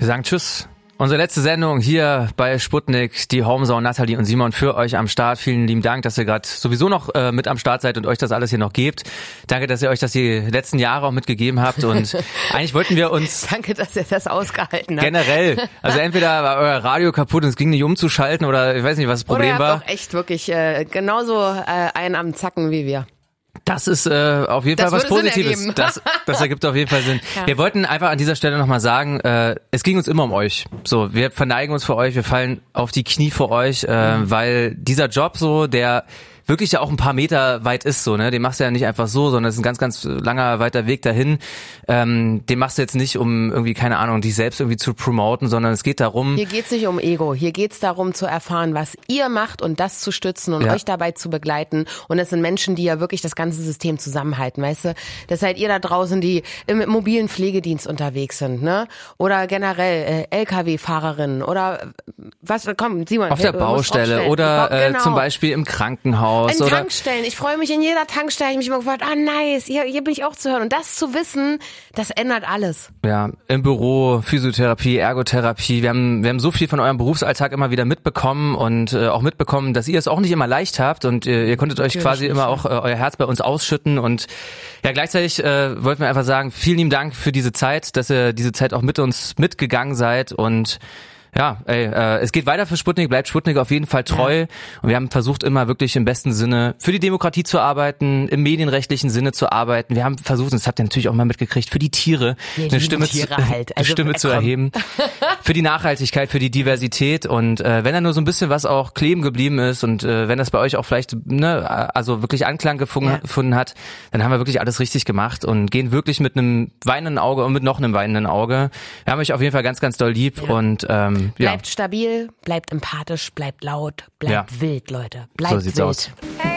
Wir sagen Tschüss. Unsere letzte Sendung hier bei Sputnik, die Homesau, Nathalie und Simon für euch am Start. Vielen lieben Dank, dass ihr gerade sowieso noch mit am Start seid und euch das alles hier noch gebt. Danke, dass ihr euch das die letzten Jahre auch mitgegeben habt und eigentlich wollten wir uns... Danke, dass ihr das ausgehalten habt. Generell, also entweder war euer Radio kaputt und es ging nicht umzuschalten oder ich weiß nicht, was das Problem war. Oder ihr habt doch echt wirklich genauso einen am Zacken wie wir. Das ist auf jeden Fall was Positives. Das ergibt auf jeden Fall Sinn. Ja. Wir wollten einfach an dieser Stelle nochmal sagen, es ging uns immer um euch. So, wir verneigen uns vor euch, wir fallen auf die Knie vor euch, weil dieser Job so, der wirklich ja auch ein paar Meter weit ist, so, ne? Den machst du ja nicht einfach so, sondern es ist ein ganz, ganz langer, weiter Weg dahin. Den machst du jetzt nicht, um irgendwie, keine Ahnung, dich selbst irgendwie zu promoten, sondern es geht darum... Hier geht's nicht um Ego, hier geht's darum zu erfahren, was ihr macht und das zu stützen und euch dabei zu begleiten. Und es sind Menschen, die ja wirklich das ganze System zusammenhalten, weißt du? Das seid ihr da draußen, die im mobilen Pflegedienst unterwegs sind, ne? Oder generell LKW-Fahrerinnen oder was, komm, Simon. Auf der Baustelle oder zum Beispiel im Krankenhaus. In Tankstellen. Ich freue mich in jeder Tankstelle. Ich habe mich immer gefragt, nice, hier bin ich auch zu hören. Und das zu wissen, das ändert alles. Ja, im Büro, Physiotherapie, Ergotherapie. Wir haben so viel von eurem Berufsalltag immer wieder mitbekommen und auch mitbekommen, dass ihr es auch nicht immer leicht habt und ihr konntet euch quasi immer auch euer Herz bei uns ausschütten und ja, gleichzeitig wollten wir einfach sagen, vielen lieben Dank für diese Zeit, dass ihr diese Zeit auch mit uns mitgegangen seid und ja, es geht weiter für Sputnik, bleibt Sputnik auf jeden Fall treu. Ja. Und wir haben versucht, immer wirklich im besten Sinne für die Demokratie zu arbeiten, im medienrechtlichen Sinne zu arbeiten. Wir haben versucht, und das habt ihr natürlich auch mal mitgekriegt, für die Tiere eine Stimme zu erheben. Für die Nachhaltigkeit, für die Diversität. Und wenn da nur so ein bisschen was auch kleben geblieben ist und wenn das bei euch auch vielleicht also wirklich Anklang gefunden hat, dann haben wir wirklich alles richtig gemacht und gehen wirklich mit einem weinenden Auge und mit noch einem weinenden Auge. Wir haben euch auf jeden Fall ganz, ganz doll lieb und bleibt stabil, bleibt empathisch, bleibt laut, bleibt wild, Leute. Bleibt so sieht's wild. Aus.